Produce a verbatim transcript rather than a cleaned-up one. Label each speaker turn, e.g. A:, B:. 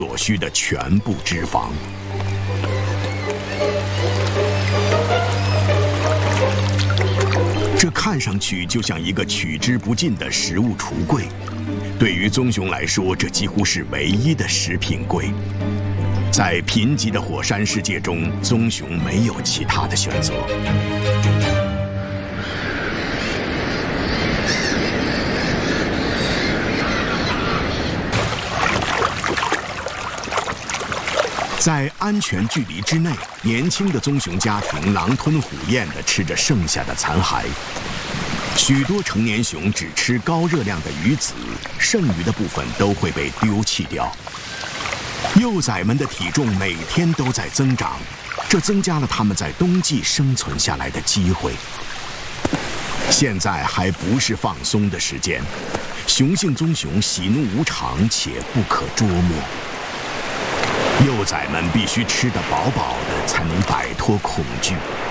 A: 所需的全部脂肪。这看上去就像一个取之不尽的食物橱柜，对于棕熊来说，这几乎是唯一的食品柜。在贫瘠的火山世界中，棕熊没有其他的选择。在安全距离之内，年轻的棕熊家庭狼吞虎咽地吃着剩下的残骸。许多成年熊只吃高热量的鱼子，剩余的部分都会被丢弃掉。幼崽们的体重每天都在增长，这增加了它们在冬季生存下来的机会。现在还不是放松的时间，雄性棕熊喜怒无常且不可捉摸。幼崽们必须吃得饱饱的，才能摆脱恐惧。